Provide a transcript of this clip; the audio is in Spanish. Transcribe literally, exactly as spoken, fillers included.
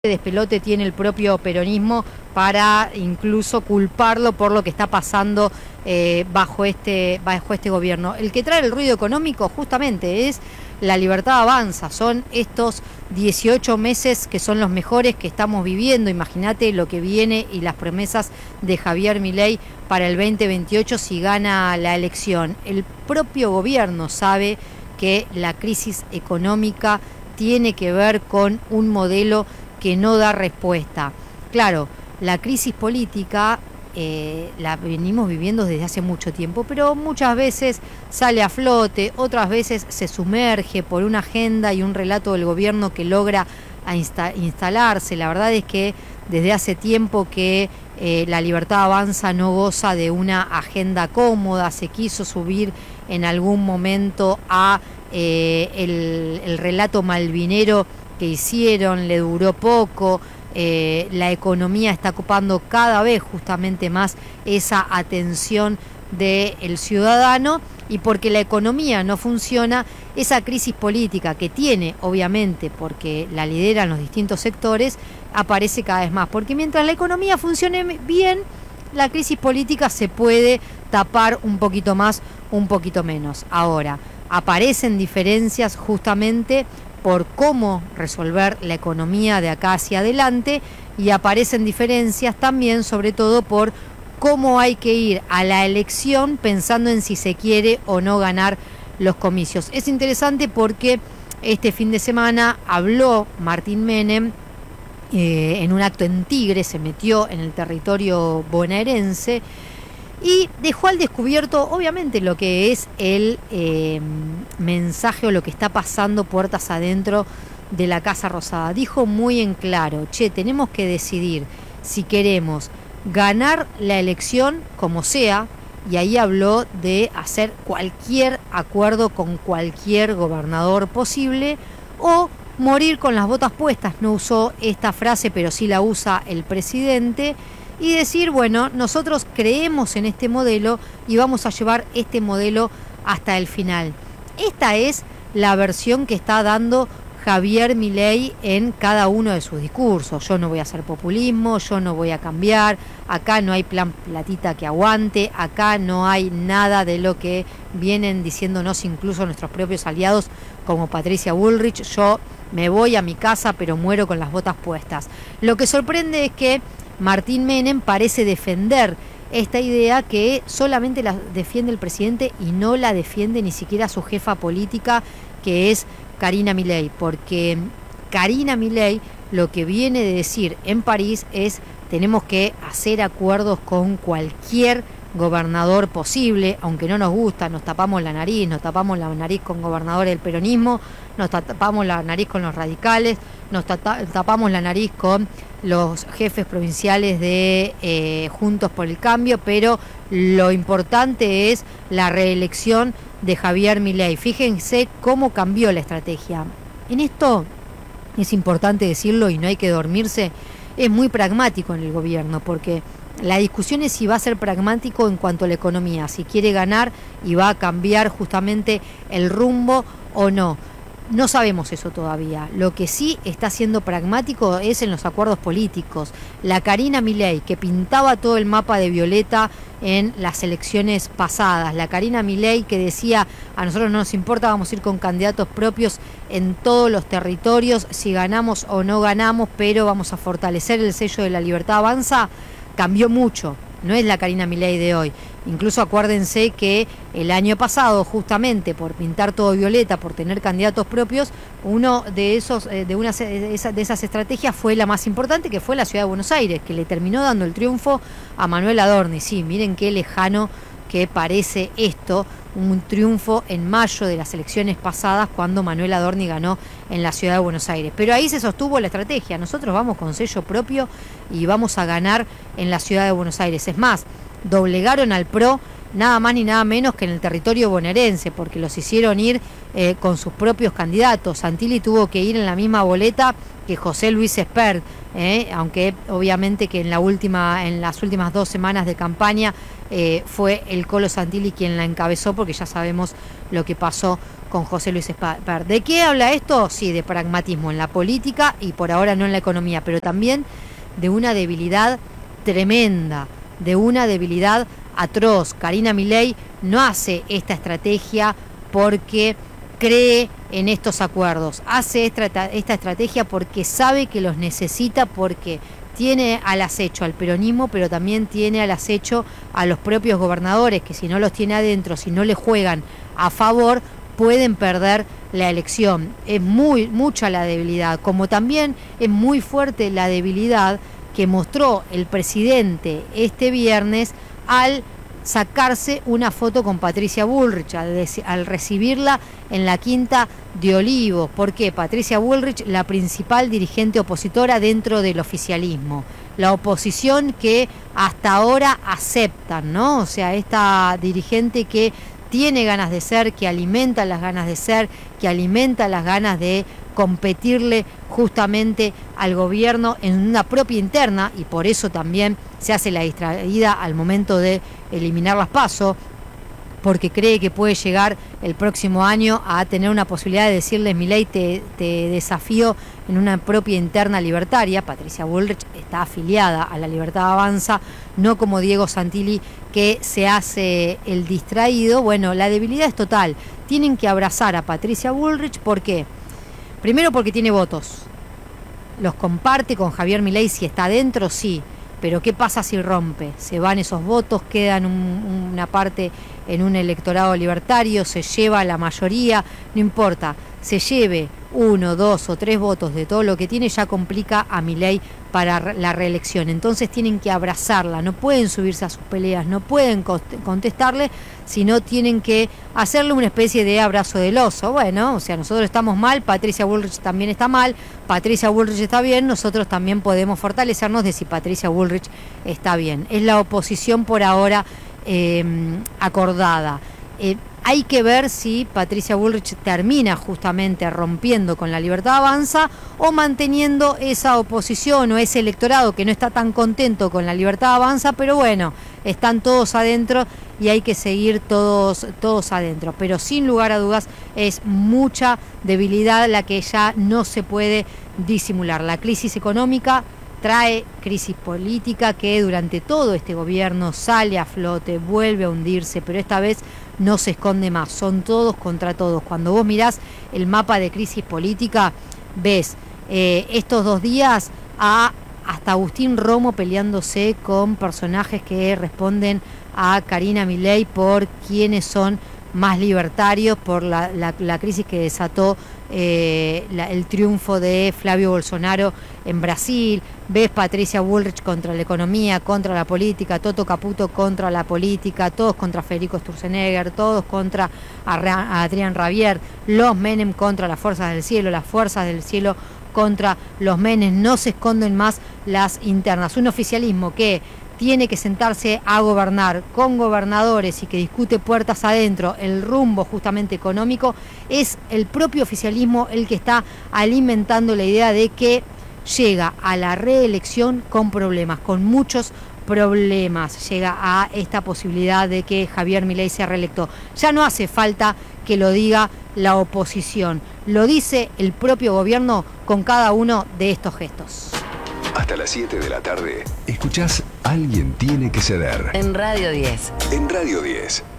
despelote tiene el propio peronismo para incluso culparlo por lo que está pasando eh, bajo este bajo este gobierno. El que trae el ruido económico justamente es La Libertad Avanza, son estos dieciocho meses que son los mejores que estamos viviendo. Imagínate lo que viene y las promesas de Javier Milei para el veinte veintiocho si gana la elección. El propio gobierno sabe que la crisis económica tiene que ver con un modelo que no da respuesta. Claro, la crisis política eh, la venimos viviendo desde hace mucho tiempo, pero muchas veces sale a flote, otras veces se sumerge por una agenda y un relato del gobierno que logra a insta- instalarse. La verdad es que desde hace tiempo que eh, La Libertad Avanza no goza de una agenda cómoda, se quiso subir en algún momento a eh, el, el relato malvinero que hicieron, le duró poco, eh, la economía está ocupando cada vez justamente más esa atención del ciudadano, y porque la economía no funciona, esa crisis política que tiene, obviamente, porque la lideran los distintos sectores, aparece cada vez más, porque mientras la economía funcione bien, la crisis política se puede tapar un poquito más, un poquito menos. Ahora, aparecen diferencias justamente por cómo resolver la economía de acá hacia adelante, y aparecen diferencias también sobre todo por cómo hay que ir a la elección pensando en si se quiere o no ganar los comicios. Es interesante porque este fin de semana habló Martín Menem eh, en un acto en Tigre, se metió en el territorio bonaerense y dejó al descubierto, obviamente, lo que es el eh, mensaje o lo que está pasando puertas adentro de la Casa Rosada. Dijo muy en claro, che, tenemos que decidir si queremos ganar la elección como sea, y ahí habló de hacer cualquier acuerdo con cualquier gobernador posible, o morir con las botas puestas. No usó esta frase, pero sí la usa el presidente, y decir, bueno, nosotros creemos en este modelo y vamos a llevar este modelo hasta el final. Esta es la versión que está dando Javier Milei en cada uno de sus discursos. Yo no voy a hacer populismo, yo no voy a cambiar, acá no hay plan platita que aguante, acá no hay nada de lo que vienen diciéndonos incluso nuestros propios aliados como Patricia Bullrich. Yo me voy a mi casa pero muero con las botas puestas. Lo que sorprende es que Martín Menem parece defender esta idea que solamente la defiende el presidente y no la defiende ni siquiera su jefa política, que es Karina Milei, porque Karina Milei lo que viene de decir en París es: tenemos que hacer acuerdos con cualquier gobernador posible, aunque no nos gusta, nos tapamos la nariz, nos tapamos la nariz con gobernadores del peronismo, nos tapamos la nariz con los radicales, nos tapamos la nariz con los jefes provinciales de eh, Juntos por el Cambio, pero lo importante es la reelección de Javier Milei. Fíjense cómo cambió la estrategia. En esto es importante decirlo y no hay que dormirse, es muy pragmático en el gobierno, porque la discusión es si va a ser pragmático en cuanto a la economía, si quiere ganar y va a cambiar justamente el rumbo o no. No sabemos eso todavía. Lo que sí está siendo pragmático es en los acuerdos políticos. La Karina Milei, que pintaba todo el mapa de violeta en las elecciones pasadas, la Karina Milei que decía: a nosotros no nos importa, vamos a ir con candidatos propios en todos los territorios, si ganamos o no ganamos, pero vamos a fortalecer el sello de La Libertad Avanza, cambió mucho. No es la Karina Milei de hoy. Incluso acuérdense que el año pasado, justamente por pintar todo violeta, por tener candidatos propios, uno de esos de una de esas estrategias fue la más importante, que fue la Ciudad de Buenos Aires, que le terminó dando el triunfo a Manuel Adorni. Sí, miren qué lejano que parece esto, un triunfo en mayo de las elecciones pasadas cuando Manuel Adorni ganó en la Ciudad de Buenos Aires. Pero ahí se sostuvo la estrategia: nosotros vamos con sello propio y vamos a ganar en la Ciudad de Buenos Aires. Es más, doblegaron al P R O nada más ni nada menos que en el territorio bonaerense, porque los hicieron ir eh, con sus propios candidatos. Santilli tuvo que ir en la misma boleta que José Luis Espert, eh, aunque obviamente que en la última, en las últimas dos semanas de campaña eh, fue el Colo Santilli quien la encabezó, porque ya sabemos lo que pasó con José Luis Espert. ¿De qué habla esto? Sí, de pragmatismo en la política y por ahora no en la economía, pero también de una debilidad tremenda, de una debilidad atroz. Karina Milei no hace esta estrategia porque cree en estos acuerdos, hace esta, esta estrategia porque sabe que los necesita, porque tiene al acecho al peronismo, pero también tiene al acecho a los propios gobernadores, que si no los tiene adentro, si no le juegan a favor, pueden perder la elección. Es muy mucha la debilidad, como también es muy fuerte la debilidad que mostró el presidente este viernes al sacarse una foto con Patricia Bullrich, al, al recibirla en la Quinta de Olivos. ¿Por qué? Patricia Bullrich, la principal dirigente opositora dentro del oficialismo, la oposición que hasta ahora aceptan, ¿no? O sea, esta dirigente que tiene ganas de ser, que alimenta las ganas de ser, que alimenta las ganas de competirle justamente al gobierno en una propia interna, y por eso también se hace la distraída al momento de eliminar las PASO, porque cree que puede llegar el próximo año a tener una posibilidad de decirles: Milei, te, te desafío en una propia interna libertaria. Patricia Bullrich está afiliada a la Libertad Avanza, no como Diego Santilli, que se hace el distraído. Bueno, la debilidad es total. Tienen que abrazar a Patricia Bullrich. ¿Por qué? Primero porque tiene votos. Los comparte con Javier Milei si está adentro, sí. Pero ¿qué pasa si rompe? Se van esos votos, quedan un, una parte en un electorado libertario, se lleva la mayoría, no importa, se lleve uno, dos o tres votos de todo lo que tiene, ya complica a Milei para la reelección. Entonces tienen que abrazarla, no pueden subirse a sus peleas, no pueden contestarle, sino tienen que hacerle una especie de abrazo del oso. Bueno, o sea, nosotros estamos mal, Patricia Bullrich también está mal, Patricia Bullrich está bien, nosotros también podemos fortalecernos de si Patricia Bullrich está bien. Es la oposición por ahora eh, acordada. Eh, Hay que ver si Patricia Bullrich termina justamente rompiendo con la Libertad Avanza o manteniendo esa oposición o ese electorado que no está tan contento con la Libertad Avanza, pero bueno, están todos adentro y hay que seguir todos, todos adentro. Pero sin lugar a dudas es mucha debilidad la que ya no se puede disimular. La crisis económica trae crisis política que durante todo este gobierno sale a flote, vuelve a hundirse, pero esta vez no se esconde más, son todos contra todos. Cuando vos mirás el mapa de crisis política, ves eh, estos dos días a hasta Agustín Romo peleándose con personajes que responden a Karina Milei por quiénes son más libertarios, por la, la, la crisis que desató eh, la, el triunfo de Flavio Bolsonaro en Brasil. Ves Patricia Bullrich contra la economía, contra la política, Toto Caputo contra la política, todos contra Federico Sturzenegger, todos contra Adrián Rabier, los Menem contra las fuerzas del cielo, las fuerzas del cielo contra los Menem. No se esconden más las internas. Un oficialismo que tiene que sentarse a gobernar con gobernadores y que discute puertas adentro el rumbo justamente económico, es el propio oficialismo el que está alimentando la idea de que llega a la reelección con problemas, con muchos problemas, llega a esta posibilidad de que Javier Milei sea reelecto. Ya no hace falta que lo diga la oposición, lo dice el propio gobierno con cada uno de estos gestos. Hasta las siete de la tarde, escuchás Alguien tiene que ceder. En Radio diez. En Radio diez.